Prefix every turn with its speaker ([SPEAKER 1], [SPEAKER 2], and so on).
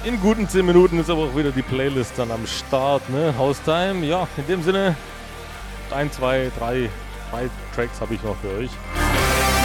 [SPEAKER 1] In guten 10 Minuten ist aber auch wieder die Playlist dann am Start, ne? Haustime. Ja, in dem Sinne, 1, 2, 3 Tracks habe ich noch für euch.